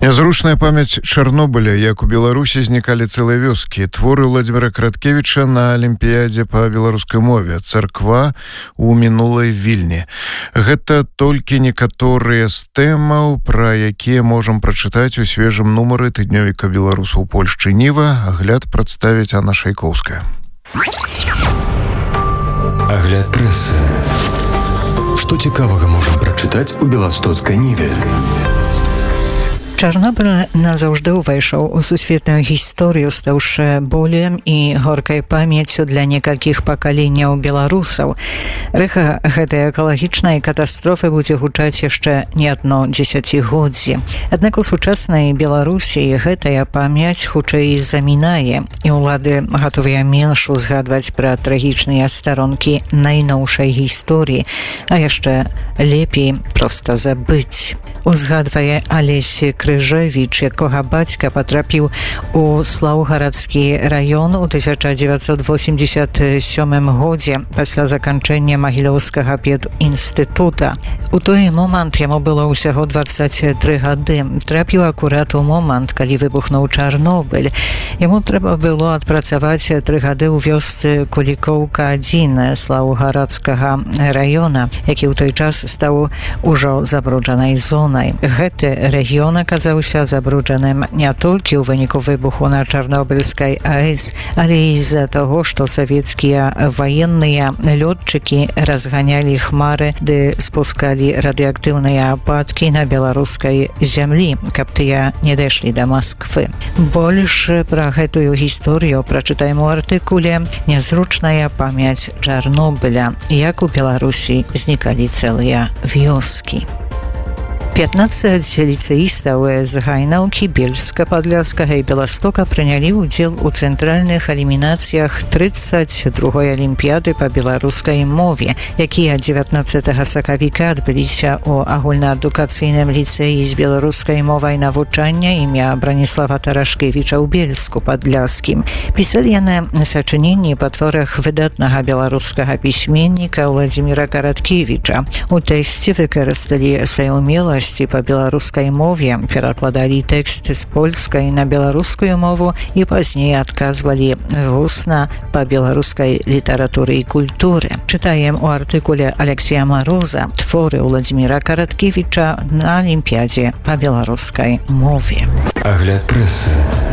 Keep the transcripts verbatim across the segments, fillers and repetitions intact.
Нязручная памяць Чарнобыля, як у Беларусі знікалі цэлыя вёскі. Творы Владимира Краткевича на Алімпіядзе па беларускай мове. Царква у мінулай Вільні. Гэта толькі некаторыя з тэмаў, пра якія можам прачытаць у свежым нумары тыднёвіка беларусаў у Польшчы Ніва. Агляд прадставіць Анна Шайкоўская. Агляд прэсы. Што цікавага можам прачытаць у беластоцкай Ніве? Чарнобыль назаўжды ўвайшоў у сусветную гісторыю, стаўшы болем і горкай памяццю для некалькіх пакаленняў беларусаў. Рэха гэтай экалагічнай катастрофы будзе гучаць яшчэ не адно дзесяцігоддзе. Аднак у сучаснай Беларусі гэтая памяць хутчэй замінае, і ўлады гатовыя менш узгадваць пра трагічныя старонкі найноўшай гісторыі, а яшчэ лепей проста забыць. Узгадвае Алесь Крыжевіч, якога бацька патрапіў у Слаўгарадскі раён у тысяча дзевяцьсот восемьдесят сёмым годзе пасля заканчэння Магілёўскага педінстытута. У той момант яму было ўсяго дваццаць тры гады. Трапіў акурат у момант, калі выбухнуў Чарнобыль. Яму трэба было адпрацаваць тры гады ў вёсцы Кулікоўка адзін Слаўгарадскага раёна, які ў той час стаў ужо забруджанай зонай. Гэты рэгіён аказаўся забруджаным не толькі ў выніку выбуху на Чарнобыльскай АЭС, але і з-за таго, што савецкія ваенныя лётчыкі разганялі хмары ды спускалі радыеактыўныя ападкі на беларускай зямлі, каб тыя не дайшлі да Масквы. Больш пра гэтую гісторыю прачытаем у артыкуле «Нязручная памяць Чарнобыля. Як у Беларусі знікалі цэлыя вёскі». пятнаццаць ліцэістаў з Гайнаўкі, Бельска, Падляскага і Беластока прынялі ўдзел у цэнтральных элімінацыях трыццаць другой алімпіяды па беларускай мове, якія дзевятнаццатага сакавіка адбыліся ў агульнаадукацыйным ліцэі з беларускай мовай навучання імя Браніслава Тарашкевіча ў Бельску, Падляскім. Пісалі яны сачыненні па творах выдатнага беларускага пісьменніка Владимира Караткевіча. У тэксце выкарысталі сваю умеласць па беларускай мове, перакладалі тэкст з польскай на беларускую мову і пазней адказвалі вусна па беларускай літаратуры і культуры. Чытаем у артыкуле Алексея Мароза творы Владимира Караткевіча на Алімпіядзе па беларускай мове. Агляд прэсы.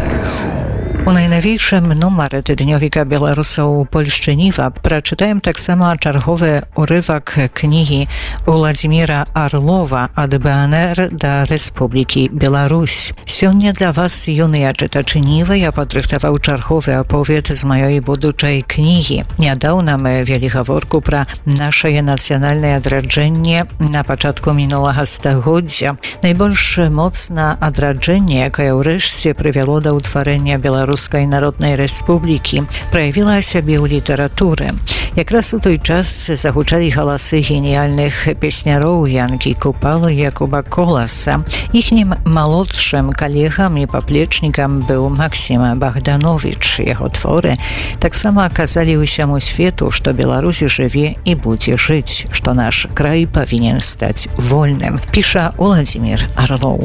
У найнавейшым нумары тыднёвіка беларусаў у Польшчы Ніва прачытаем таксама чарговы урывак кнігі Владимира Орлова «Ад БНР да Рэспублікі Беларусь». Сёння для вас, юныя чытачы Нівы, я падрыхтаваў чарговы аповед з маёй будучай кнігі. Нядаўна мы вялі гаворку пра нашае нацыянальнае адраджэнне на пачатку мінулага стагоддзя. Найбольш моцна адраджэнне, якое ўрэшце прывяло да ўтварэння Беларусі Беларускай Народнай Рэспублікі, праявіла сябе ў літаратуры. Якраз у той час загучалі галасы геніяльных песняроў Янкі Купалы, Якуба Коласа. Іхнім малодшым калегам і паплечнікам быў Максім Богданович. Яго творы таксама аказалі ўсяму свету, што Беларусь жыве і будзе жыць, што наш край павінен стаць вольным, піша Владимир Орлов.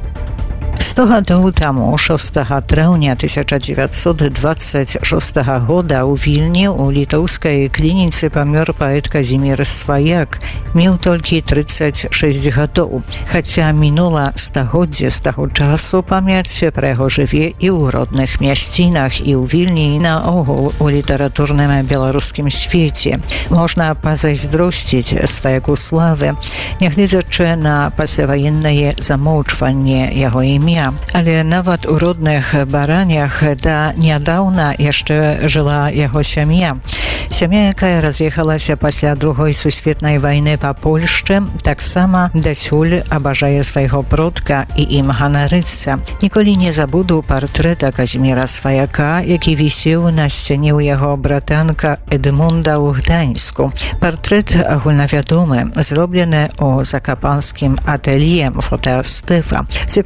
сто гадоў таму, шостага траўня тысяча дзевяцьсот дваццаць шостага года ў Вільні у літоўскай клініцы памёр паэт Казімір Сваяк. Меў толькі трыццаць шэсць гадоў. Хаця мінула стагоддзе з таго часу, памяць пра яго жыве і ў родных мясцінах, і ў Вільні, і наогул у літаратурным беларускім свеце. Можна пазайздросціць Сваяку славы, нягледзячы на пасляваеннае замоўчванне яго імя. Але нават у родных Баранях да нядаўна яшчэ жыла яго сям'я. Сям'я, якая раз'ехалася пасля другой сусветнай вайны па Польшчы, таксама дасюль абажае свайго продка і ім ганарыцца. Ніколі не забуду партрэта Казіміра Сваяка, які вісеў на сцяне ў яго братанка Эдмунда ў Гданьску. Партрэт агульнавядомы, зроблены ў закапанскім атэлье фотастыфа, з якога зда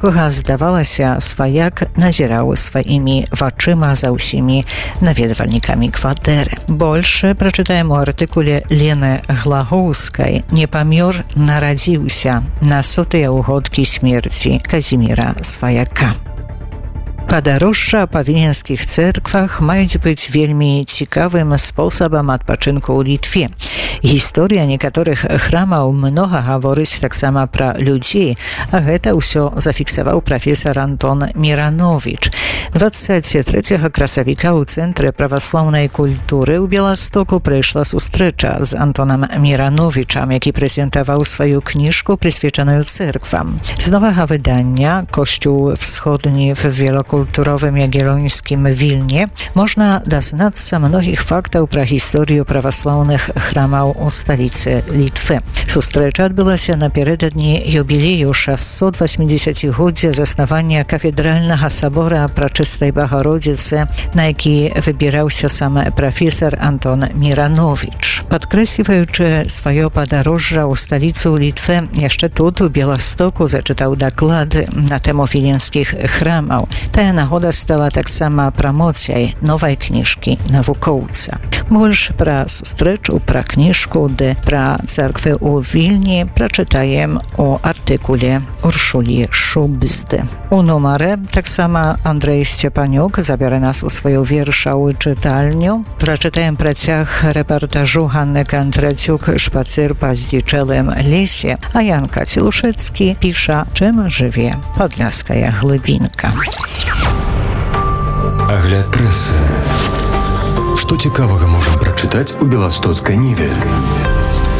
здавалася, сваяк назіраў сваімі вачыма за ўсімі наведвальнікамі кватэры. Больше прачытаем у артыкуле Лены Глагоўскай. Не памёр, нарадзіўся на сотыя ўгодкі смерці Казіміра Сваяка. Падарожжа па віленскіх цэрквах маюць быць вельмі цікавым спосабам адпачынку ў Літве. Гісторыя некаторых храмаў многа гаворыць таксама пра людзей, а гэта ўсё зафіксаваў прафесар Антон Мірановіч. дваццаць трэцяга красавіка ў Цэнтры праваслаўнай культуры ў Беластоку прайшла сустрэча з Антонам Мірановічам, які прэзентаваў сваю кніжку, прысвечаную цэрквам. З новага выдання «Kościół wschodni w wielokulturowym jagiellońskim Wilnie» można doznаться многіх фактаў пра гісторыю праваслаўных храмаў у сталіцы Літвы. Сустрэча адбылася напярэдадні юбілею шэсцьсот васьмідзесяцігоддзя заснавання кафедральнага сабора Прачыстай Багародзіцы, на які выбіраўся сам прафесар Антон Мірановіч. Падкрэсліваючы сваё падарожжа ў сталіцу Літвы, яшчэ тут у Беластоку зачытаў даклады на тэму віленскіх храмаў. Тая нагода стала таксама прамоцыяй новай кніжкі навукоўца. Больш пра сустрэчу, пра кніжку ды пра цэрквы ў Вільні прачытаем у артыкуле Уршулі Шубзды. У нумары таксама Андрэй Сцепанюк забярэ нас у сваю вершавую чытальню. Прачытаем працяг рэпартажу Ганны Кантрацюк «Шпацыр па здзічэлым лесе», а Ян Кацілушэцкі піша «Чым жыве падляская глыбінка». Агляд прэсы. Што цікавага можам прачытаць у беластоцкай ніве?